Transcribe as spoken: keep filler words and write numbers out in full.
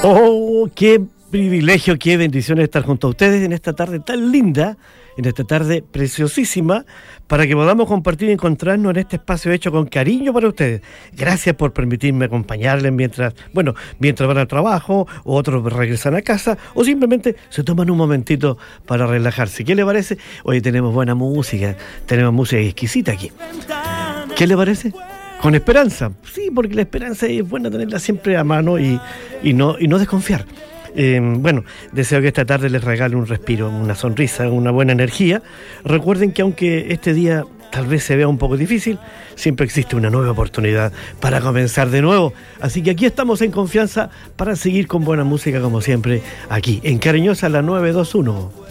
Oh, qué privilegio, qué bendición estar junto a ustedes en esta tarde tan linda, en esta tarde preciosísima, para que podamos compartir y encontrarnos en este espacio hecho con cariño para ustedes. Gracias por permitirme acompañarles mientras, bueno, mientras van al trabajo, o otros regresan a casa, o simplemente se toman un momentito para relajarse. ¿Qué le parece? Hoy tenemos buena música, tenemos música exquisita aquí. ¿Qué le parece? Con esperanza, sí, porque la esperanza es buena tenerla siempre a mano y, y, no, y no desconfiar. Eh, bueno, deseo que esta tarde les regale un respiro, una sonrisa, una buena energía. Recuerden que aunque este día tal vez se vea un poco difícil, siempre existe una nueva oportunidad para comenzar de nuevo. Así que aquí estamos en confianza para seguir con buena música como siempre, aquí en Cariñosa la nueve dos uno.